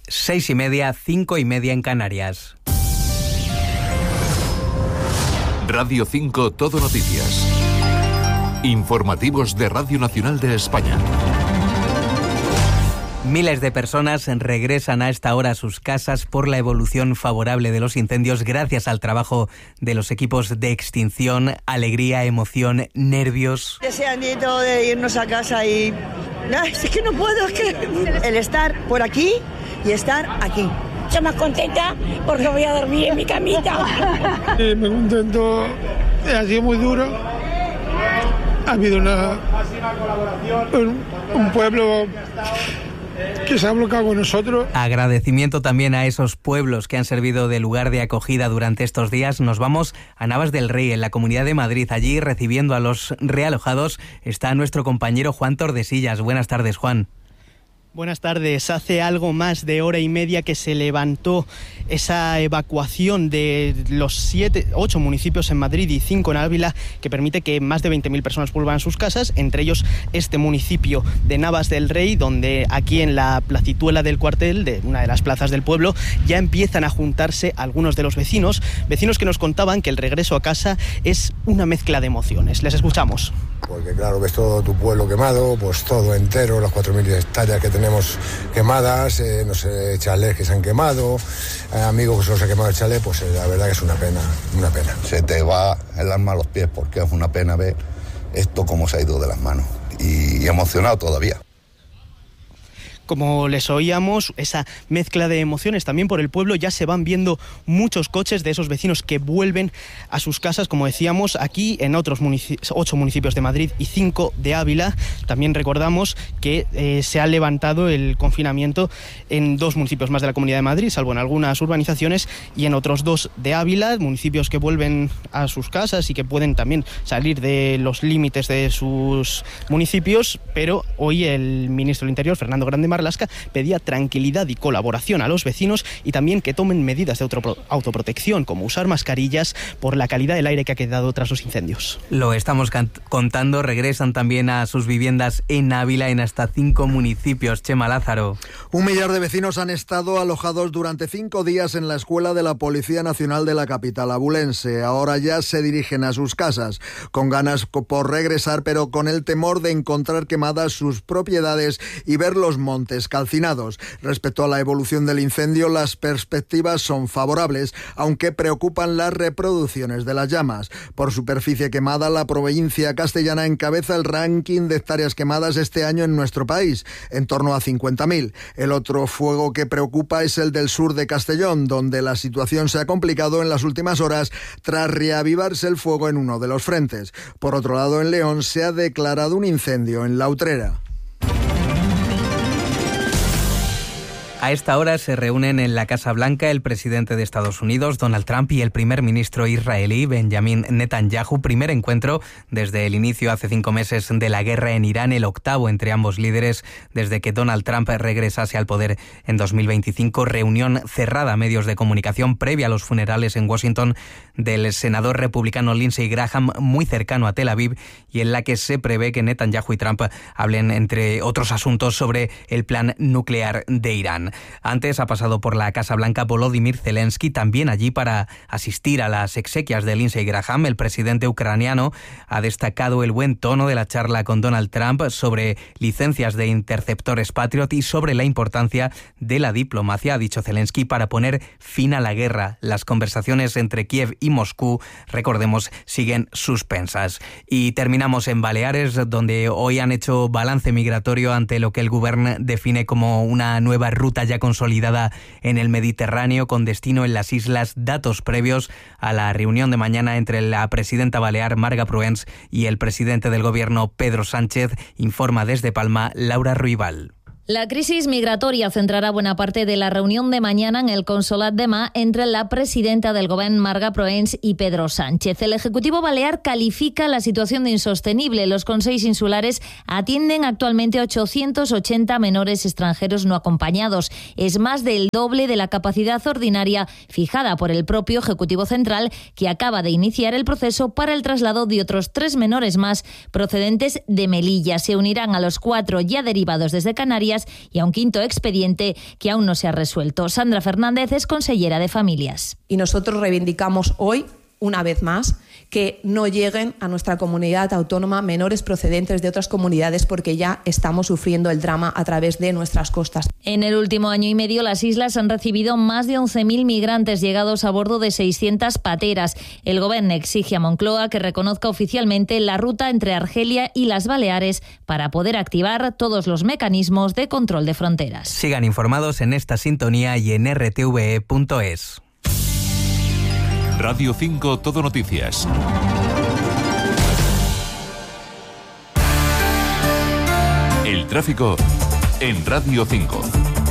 6:30, 5:30 en Canarias. Radio 5 Todo Noticias. Informativos de Radio Nacional de España. Miles de personas regresan a esta hora a sus casas por la evolución favorable de los incendios gracias al trabajo de los equipos de extinción. Alegría, emoción, nervios. Deseandito de irnos a casa y... Ay, es que no puedo, es que... El estar por aquí y estar aquí. Estoy más contenta porque voy a dormir en mi camita. Me contento, ha sido muy duro. Ha habido un pueblo que se ha bloqueado con nosotros. Agradecimiento también a esos pueblos que han servido de lugar de acogida durante estos días. Nos vamos a Navas del Rey, en la Comunidad de Madrid. Allí, recibiendo a los realojados, está nuestro compañero Juan Tordesillas. Buenas tardes, Juan. Buenas tardes. Hace algo más de hora y media que se levantó esa evacuación de los 8 municipios en Madrid y 5 en Ávila, que permite que más de 20.000 personas vuelvan a sus casas, entre ellos este municipio de Navas del Rey, donde aquí en la placituela del cuartel, de una de las plazas del pueblo, ya empiezan a juntarse algunos de los vecinos que nos contaban que el regreso a casa es una mezcla de emociones. Les escuchamos. Porque claro, ves todo tu pueblo quemado, pues todo entero, las 4.000 hectáreas que tenemos quemadas, no sé, chalés que se han quemado, amigos que se los ha quemado el chalet, pues la verdad que es una pena. Se te va el alma a los pies porque es una pena ver esto cómo se ha ido de las manos y emocionado todavía. Como les oíamos, esa mezcla de emociones también por el pueblo. Ya se van viendo muchos coches de esos vecinos que vuelven a sus casas, como decíamos, aquí en otros 8 municipios de Madrid y 5 de Ávila. También recordamos que se ha levantado el confinamiento en 2 municipios más de la Comunidad de Madrid, salvo en algunas urbanizaciones, y en otros 2 de Ávila, municipios que vuelven a sus casas y que pueden también salir de los límites de sus municipios. Pero hoy el ministro del Interior, Fernando Grande Marlaska, pedía tranquilidad y colaboración a los vecinos y también que tomen medidas de autoprotección, como usar mascarillas por la calidad del aire que ha quedado tras los incendios. Lo estamos contando. Regresan también a sus viviendas en Ávila, en hasta 5 municipios. Chema Lázaro. 1 millar de vecinos han estado alojados durante 5 días en la escuela de la Policía Nacional de la capital abulense. Ahora ya se dirigen a sus casas, con ganas por regresar, pero con el temor de encontrar quemadas sus propiedades y ver los montes calcinados. Respecto a la evolución del incendio, las perspectivas son favorables, aunque preocupan las reproducciones de las llamas. Por superficie quemada, la provincia castellana encabeza el ranking de hectáreas quemadas este año en nuestro país, en torno a 50.000. El otro fuego que preocupa es el del sur de Castellón, donde la situación se ha complicado en las últimas horas tras reavivarse el fuego en uno de los frentes. Por otro lado, en León se ha declarado un incendio en La Utrera. A esta hora se reúnen en la Casa Blanca el presidente de Estados Unidos, Donald Trump, y el primer ministro israelí, Benjamin Netanyahu. Primer encuentro desde el inicio hace 5 meses de la guerra en Irán, el 8º entre ambos líderes desde que Donald Trump regresase al poder en 2025. Reunión cerrada a medios de comunicación previa a los funerales en Washington del senador republicano Lindsey Graham, muy cercano a Tel Aviv, y en la que se prevé que Netanyahu y Trump hablen, entre otros asuntos, sobre el plan nuclear de Irán. Antes ha pasado por la Casa Blanca Volodymyr Zelensky, también allí para asistir a las exequias de Lindsey Graham. El presidente ucraniano ha destacado el buen tono de la charla con Donald Trump sobre licencias de interceptores Patriot y sobre la importancia de la diplomacia, ha dicho Zelensky, para poner fin a la guerra. Las conversaciones entre Kiev y Moscú, recordemos, siguen suspensas. Y terminamos en Baleares, donde hoy han hecho balance migratorio ante lo que el Govern define como una nueva ruta ya consolidada en el Mediterráneo con destino en las islas. Datos previos a la reunión de mañana entre la presidenta balear Marga Proens y el presidente del gobierno Pedro Sánchez. Informa desde Palma Laura Ruibal. La crisis migratoria centrará buena parte de la reunión de mañana en el Consolat de Mar entre la presidenta del Gobierno, Marga Proens, y Pedro Sánchez. El Ejecutivo balear califica la situación de insostenible. Los consells insulares atienden actualmente 880 menores extranjeros no acompañados. Es más del doble de la capacidad ordinaria fijada por el propio Ejecutivo Central, que acaba de iniciar el proceso para el traslado de otros 3 menores más procedentes de Melilla. Se unirán a los 4 ya derivados desde Canarias familias y a un quinto expediente que aún no se ha resuelto. Sandra Fernández es consellera de Familias. Y nosotros reivindicamos hoy, una vez más, que no lleguen a nuestra comunidad autónoma menores procedentes de otras comunidades, porque ya estamos sufriendo el drama a través de nuestras costas. En el último año y medio, las islas han recibido más de 11.000 migrantes llegados a bordo de 600 pateras. El Gobierno exige a Moncloa que reconozca oficialmente la ruta entre Argelia y las Baleares para poder activar todos los mecanismos de control de fronteras. Sigan informados en esta sintonía y en rtve.es. Radio 5 Todo Noticias. El tráfico en Radio 5.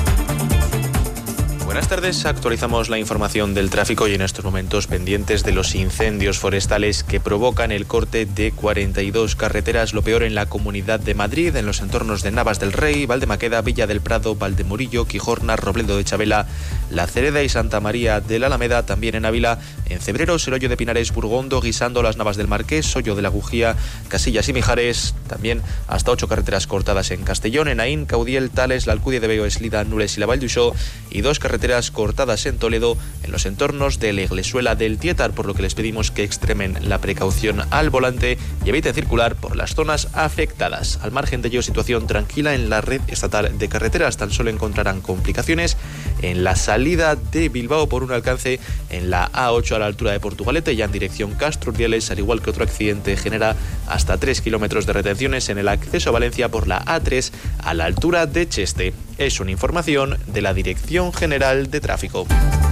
Buenas tardes, actualizamos la información del tráfico y en estos momentos pendientes de los incendios forestales que provocan el corte de 42 carreteras, lo peor en la Comunidad de Madrid, en los entornos de Navas del Rey, Valdemaqueda, Villa del Prado, Valdemorillo, Quijorna, Robledo de Chabela, La Cereda y Santa María de la Alameda, también en Ávila, en Cebreros, el Hoyo de Pinares, Burgondo, Guisando, Las Navas del Marqués, Hoyo de la Gujía, Casillas y Mijares, también hasta 8 carreteras cortadas en Castellón, en Aín, Caudiel, Tales, la Alcudia de Veo, Eslida, Nules y la Vall d'Uixó, y 2 carreteras cortadas en Toledo, en los entornos de la Iglesuela del Tietar, por lo que les pedimos que extremen la precaución al volante y eviten circular por las zonas afectadas. Al margen de ello, situación tranquila en la red estatal de carreteras. Tan solo encontrarán complicaciones en la salida de Bilbao por un alcance en la A8 a la altura de Portugalete, ya en dirección Castro Urdiales, al igual que otro accidente genera hasta 3 kilómetros de retenciones en el acceso a Valencia por la A3 a la altura de Cheste. Es una información de la Dirección General de Tráfico.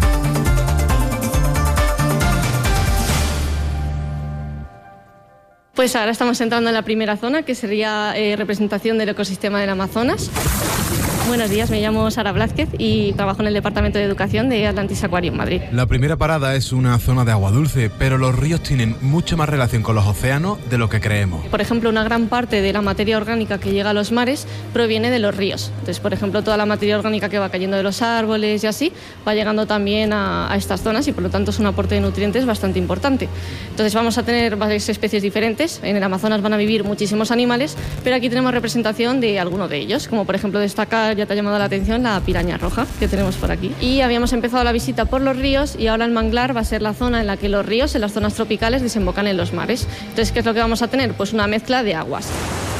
Pues ahora estamos entrando en la primera zona, que sería representación del ecosistema del Amazonas. Buenos días, me llamo Sara Blázquez y trabajo en el Departamento de Educación de Atlantis Aquarium Madrid. La primera parada es una zona de agua dulce, pero los ríos tienen mucho más relación con los océanos de lo que creemos. Por ejemplo, una gran parte de la materia orgánica que llega a los mares proviene de los ríos. Entonces, por ejemplo, toda la materia orgánica que va cayendo de los árboles y así, va llegando también a estas zonas y por lo tanto es un aporte de nutrientes bastante importante. Entonces vamos a tener varias especies diferentes. En el Amazonas van a vivir muchísimos animales, pero aquí tenemos representación de algunos de ellos, como por ejemplo destacar, ya te ha llamado la atención, la piraña roja que tenemos por aquí. Y habíamos empezado la visita por los ríos y ahora el manglar va a ser la zona en la que los ríos, en las zonas tropicales, desembocan en los mares. Entonces, ¿qué es lo que vamos a tener? Pues una mezcla de aguas.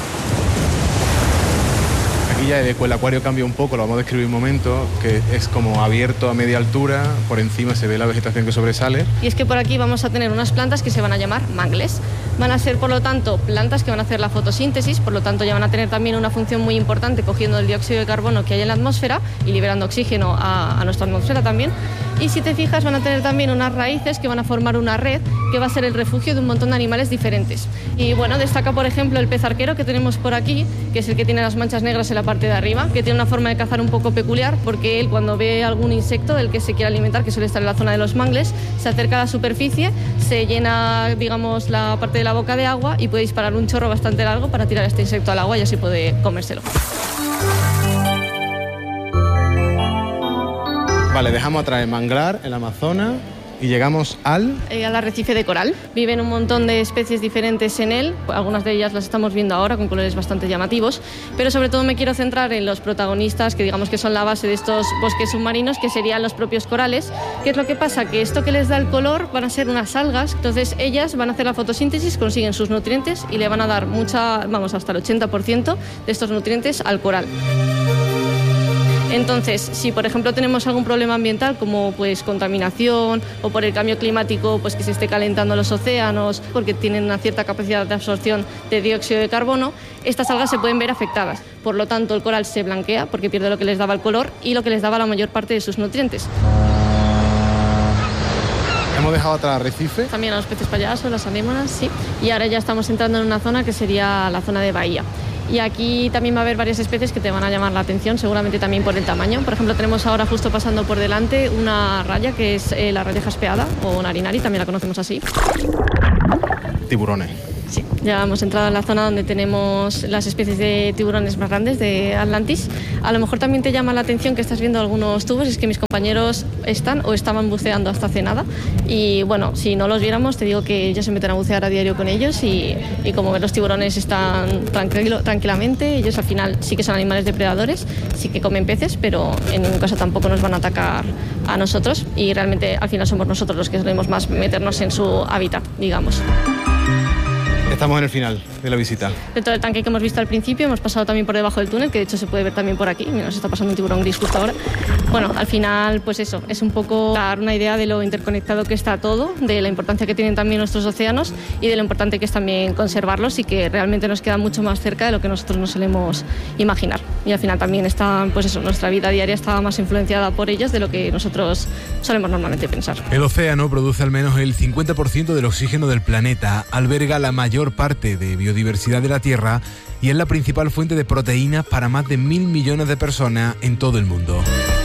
Aquí ya el acuario cambia un poco, lo vamos a describir un momento, que es como abierto a media altura, por encima se ve la vegetación que sobresale. Y es que por aquí vamos a tener unas plantas que se van a llamar mangles. Van a ser, por lo tanto, plantas que van a hacer la fotosíntesis, por lo tanto ya van a tener también una función muy importante cogiendo el dióxido de carbono que hay en la atmósfera y liberando oxígeno a nuestra atmósfera también. Y si te fijas, van a tener también unas raíces que van a formar una red que va a ser el refugio de un montón de animales diferentes. Y bueno, destaca por ejemplo el pez arquero que tenemos por aquí, que es el que tiene las manchas negras en la parte de arriba, que tiene una forma de cazar un poco peculiar, porque él cuando ve algún insecto del que se quiere alimentar, que suele estar en la zona de los mangles, se acerca a la superficie, se llena, digamos, la parte de la boca de agua y puede disparar un chorro bastante largo para tirar este insecto al agua y así puede comérselo. Vale, dejamos atrás el manglar, el Amazonas y llegamos al arrecife de coral. Viven un montón de especies diferentes en él, algunas de ellas las estamos viendo ahora con colores bastante llamativos, pero sobre todo me quiero centrar en los protagonistas que digamos que son la base de estos bosques submarinos, que serían los propios corales. ¿Qué es lo que pasa? Que esto que les da el color van a ser unas algas, entonces ellas van a hacer la fotosíntesis, consiguen sus nutrientes y le van a dar hasta el 80% de estos nutrientes al coral. Entonces, si por ejemplo tenemos algún problema ambiental como pues contaminación o por el cambio climático, pues que se esté calentando los océanos porque tienen una cierta capacidad de absorción de dióxido de carbono, estas algas se pueden ver afectadas. Por lo tanto, el coral se blanquea porque pierde lo que les daba el color y lo que les daba la mayor parte de sus nutrientes. Hemos dejado atrás arrecife. También a los peces payasos, las anémonas, sí. Y ahora ya estamos entrando en una zona que sería la zona de bahía. Y aquí también va a haber varias especies que te van a llamar la atención, seguramente también por el tamaño. Por ejemplo, tenemos ahora justo pasando por delante una raya que es la raya jaspeada o narinari, también la conocemos así. Tiburones. Sí, ya hemos entrado en la zona donde tenemos las especies de tiburones más grandes de Atlantis. A lo mejor también te llama la atención que estás viendo algunos tubos, es que mis compañeros están o estaban buceando hasta hace nada. Y bueno, si no los viéramos, te digo que ellos se meten a bucear a diario con ellos y como ves, los tiburones están tranquilamente. Ellos al final sí que son animales depredadores, sí que comen peces, pero en ningún caso tampoco nos van a atacar a nosotros y realmente al final somos nosotros los que solemos más meternos en su hábitat, digamos. Estamos en el final de la visita. Dentro del tanque que hemos visto al principio, hemos pasado también por debajo del túnel, que de hecho se puede ver también por aquí. Mira, nos está pasando un tiburón gris justo ahora. Bueno, al final, pues eso, es un poco dar una idea de lo interconectado que está todo, de la importancia que tienen también nuestros océanos y de lo importante que es también conservarlos y que realmente nos queda mucho más cerca de lo que nosotros nos solemos imaginar. Y al final también está, pues eso, nuestra vida diaria está más influenciada por ellos de lo que nosotros solemos normalmente pensar. El océano produce al menos el 50% del oxígeno del planeta, alberga la mayor parte de biodiversidad de la Tierra y es la principal fuente de proteínas para más de 1.000 millones de personas en todo el mundo.